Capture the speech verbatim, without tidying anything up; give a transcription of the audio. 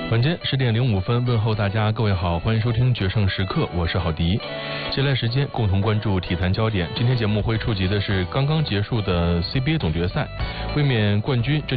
晚间十点零五分，问候大家，各位好，欢迎收听决胜时刻，我是郝迪。接下来时间共同关注体坛焦点。今天节目会触及的是刚刚结束的 C B A 总决赛，卫冕冠军这